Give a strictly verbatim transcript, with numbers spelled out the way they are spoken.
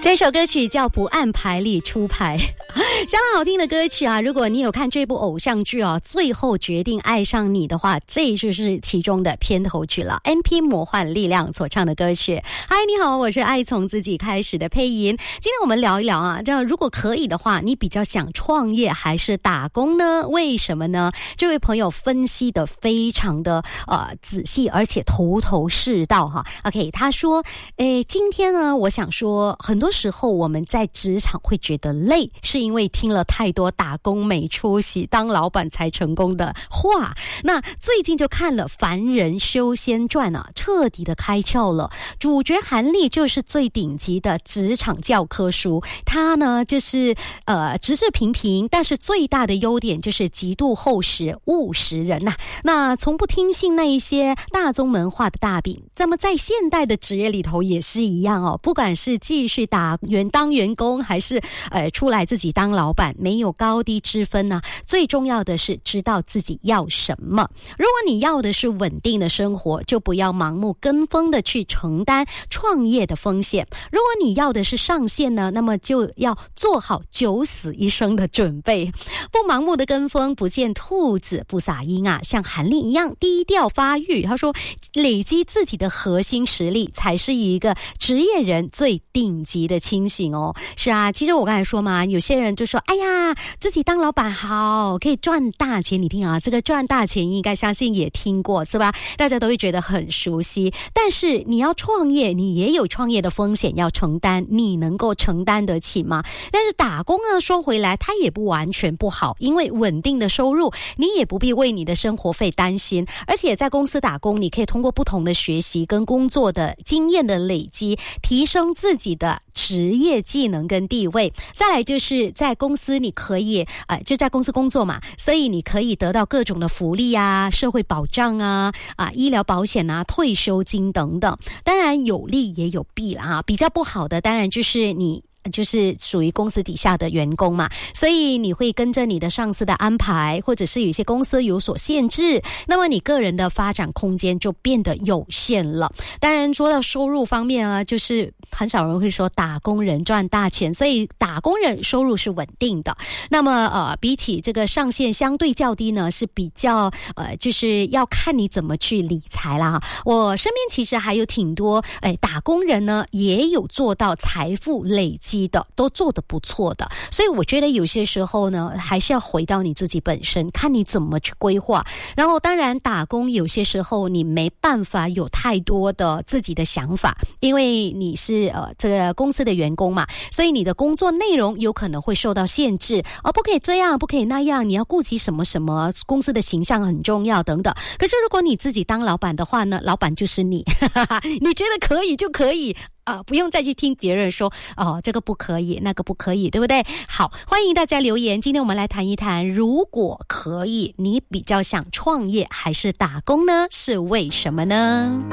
这首歌曲叫《不按牌理出牌》，相当好听的歌曲啊！如果你有看这部偶像剧啊，最后决定爱上你的话，这就是其中的片头曲了。N P 魔幻力量所唱的歌曲。嗨，你好，我是爱从自己开始的配音。今天我们聊一聊啊，这样如果可以的话，你比较想创业还是打工呢？为什么呢？这位朋友分析的非常的呃仔细，而且头头是道哈。OK， 他说，诶，今天呢，我想说，很多时候我们在职场会觉得累，是因为听了太多打工没出息，当老板才成功的话。那最近就看了《凡人修仙传》啊，彻底的开窍了。主角韩立就是最顶级的职场教科书，他呢就是呃职志平平，但是最大的优点就是极度厚实务实人呐、啊。那从不听信那一些大宗文化的大饼。那么在现代的职业里头也是一样哦，不管是继续打员当员工，还是呃出来自己当老板，没有高低之分呢、啊。最重要的是知道自己要什么。如果你要的是稳定的生活，就不要盲目跟风的去承担创业的风险。如果你要的是上线呢，那么就要做好九死一生的准备。不盲目的跟风，不见兔子不撒鹰啊，像韩立一样低调发育。他说，累积自己的核心实力才是一个职业人最顶级的清醒哦。是啊，其实我刚才说嘛，有些人就说，哎呀，自己当老板好，可以赚大钱。你听啊，这个赚大钱应该相信也听过是吧？大家都会觉得很熟悉。但是你要创业，你也有创业的风险要承担，你能够承担得起吗？但是打工呢，说回来它也不完全不好，因为稳定的收入，你也不必为你的生活费担心。而且在公司打工，你可以通过不同的学习跟工作的经验的累积，提升自己的职业技能跟地位。再来就是在公司你可以呃，就在公司工作嘛，所以你可以得到各种的福利啊，社会保障啊，啊医疗保险啊，退休金等等。当然有利也有弊啦啊，比较不好的当然就是你就是属于公司底下的员工嘛，所以你会跟着你的上司的安排，或者是有些公司有所限制，那么你个人的发展空间就变得有限了。当然说到收入方面啊，就是很少人会说打工人赚大钱，所以打工人收入是稳定的。那么呃，比起这个上限相对较低呢，是比较呃，就是要看你怎么去理财啦。我身边其实还有挺多哎打工人呢，也有做到财富累积的，都做得不错的。所以我觉得有些时候呢，还是要回到你自己本身，看你怎么去规划。然后当然打工有些时候你没办法有太多的自己的想法，因为你是呃这个公司的员工嘛，所以你的工作内容有可能会受到限制，哦，不可以这样，不可以那样，你要顾及什么什么，公司的形象很重要等等。可是如果你自己当老板的话呢，老板就是你你觉得可以就可以啊、呃，不用再去听别人说哦，这个不可以，那个不可以，对不对？好，欢迎大家留言。今天我们来谈一谈，如果可以，你比较想创业还是打工呢？是为什么呢？